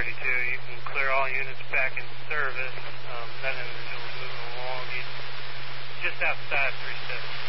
You can clear all units back in service. That individual is moving along. He's just outside 370.